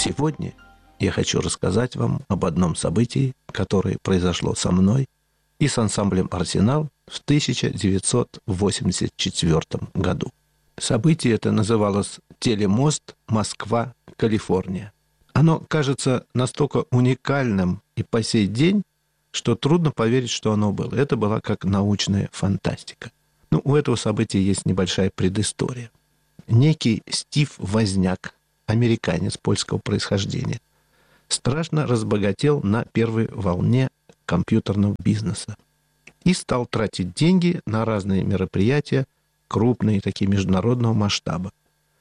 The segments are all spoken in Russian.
Сегодня я хочу рассказать вам об одном событии, которое произошло со мной и с ансамблем «Арсенал» в 1984 году. Событие это называлось «Телемост Москва-Калифорния». Оно кажется настолько уникальным и по сей день, что трудно поверить, что оно было. Это была как научная фантастика. У этого события есть небольшая предыстория. Некий Стив Возняк, американец польского происхождения, страшно разбогател на первой волне компьютерного бизнеса и стал тратить деньги на разные мероприятия, крупные, такие международного масштаба.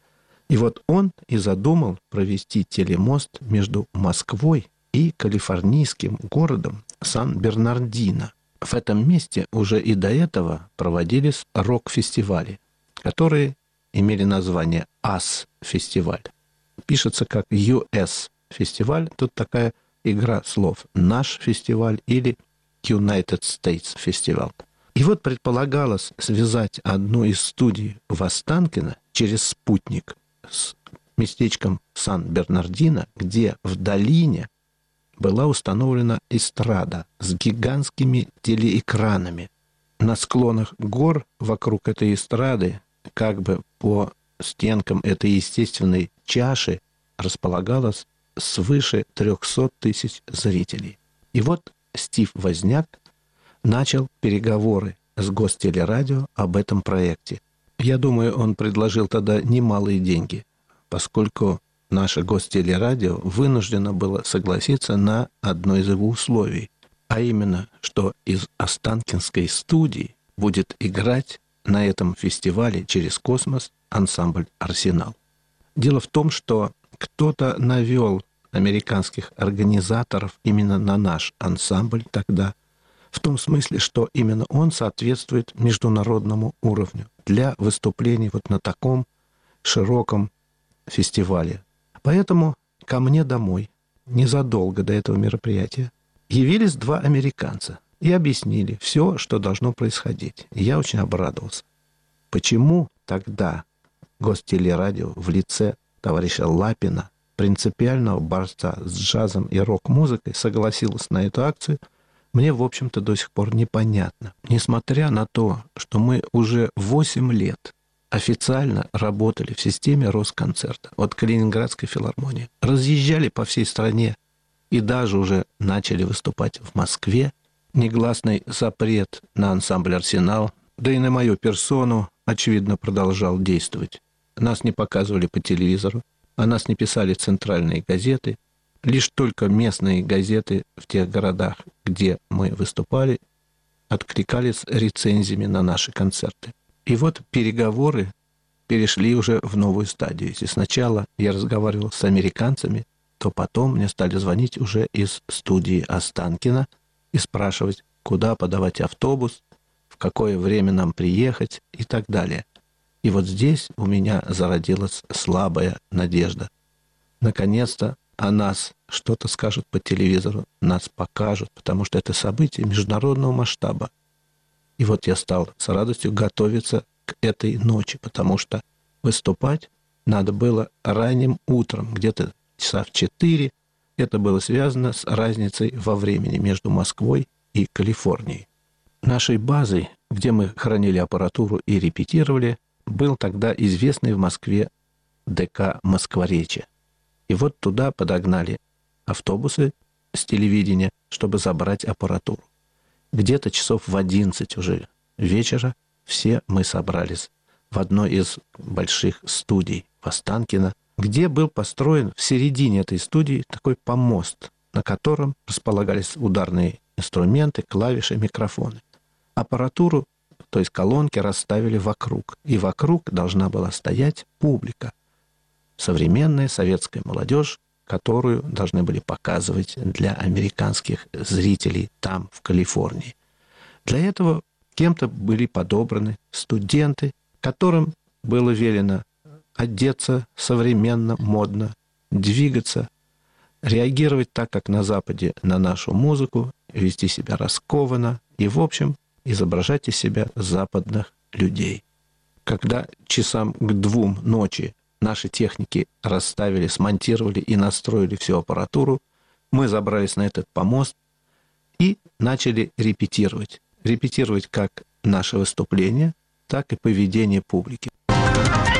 И вот он и задумал провести телемост между Москвой и калифорнийским городом Сан-Бернардино. В этом месте уже и до этого проводились рок-фестивали, которые имели название АС-фестиваль. Пишется как US-фестиваль. Тут такая игра слов. Наш фестиваль или United States фестиваль. И вот предполагалось связать одну из студий в Останкино через спутник с местечком Сан-Бернардино, где в долине была установлена эстрада с гигантскими телеэкранами. На склонах гор вокруг этой эстрады, как бы по стенкам этой естественной чаши, располагалось свыше 300 тысяч зрителей. И вот Стив Возняк начал переговоры с Гостелерадио об этом проекте. Я думаю, он предложил тогда немалые деньги, поскольку наше Гостелерадио вынуждено было согласиться на одно из его условий, а именно, что из Останкинской студии будет играть на этом фестивале через космос ансамбль «Арсенал». Дело в том, что кто-то навел американских организаторов именно на наш ансамбль тогда, в том смысле, что именно он соответствует международному уровню для выступлений вот на таком широком фестивале. Поэтому ко мне домой, незадолго до этого мероприятия, явились два американца и объяснили все, что должно происходить. И я очень обрадовался. Почему тогда Гостелерадио в лице товарища Лапина, принципиального борца с джазом и рок-музыкой, согласилась на эту акцию, мне, в общем-то, до сих пор непонятно. Несмотря на то, что мы уже 8 лет официально работали в системе Росконцерта от Калининградской филармонии, разъезжали по всей стране и даже уже начали выступать в Москве, негласный запрет на ансамбль «Арсенал», да и на мою персону, очевидно, продолжал действовать. Нас не показывали по телевизору, о нас не писали центральные газеты. Лишь только местные газеты в тех городах, где мы выступали, откликались рецензиями на наши концерты. И вот переговоры перешли уже в новую стадию. Если сначала я разговаривал с американцами, то потом мне стали звонить уже из студии Останкино и спрашивать, куда подавать автобус, в какое время нам приехать и так далее. И вот здесь у меня зародилась слабая надежда. Наконец-то о нас что-то скажут по телевизору, нас покажут, потому что это событие международного масштаба. И вот я стал с радостью готовиться к этой ночи, потому что выступать надо было ранним утром, где-то часа в 4. Это было связано с разницей во времени между Москвой и Калифорнией. Нашей базой, где мы хранили аппаратуру и репетировали, был тогда известный в Москве ДК «Москворечье». И вот туда подогнали автобусы с телевидения, чтобы забрать аппаратуру. Где-то часов в 11 уже вечера все мы собрались в одной из больших студий в Останкино, где был построен в середине этой студии такой помост, на котором располагались ударные инструменты, клавиши, микрофоны. Аппаратуру, то есть колонки, расставили вокруг. И вокруг должна была стоять публика. Современная советская молодежь, которую должны были показывать для американских зрителей там, в Калифорнии. Для этого кем-то были подобраны студенты, которым было велено одеться современно, модно, двигаться, реагировать так, как на Западе, на нашу музыку, вести себя раскованно и, в общем, изображать из себя западных людей. Когда часам к 2 ночи наши техники расставили, смонтировали и настроили всю аппаратуру. Мы забрались на этот помост и начали репетировать. Репетировать как наше выступление, так и поведение публики.